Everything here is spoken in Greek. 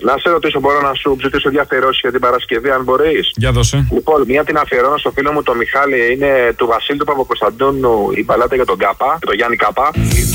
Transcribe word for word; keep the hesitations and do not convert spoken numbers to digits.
Να σε ρωτήσω, μπορώ να σου ζητήσω διαφερώσει για την Παρασκευή, αν μπορεί. Για δώσε. Λοιπόν, μία την αφιερώνω στο φίλο μου τον Μιχάλη, είναι του Βασίλη του Παπακοσταντίνου η μπαλάτα για τον Κάπα, για τον Γιάννη Κάπα.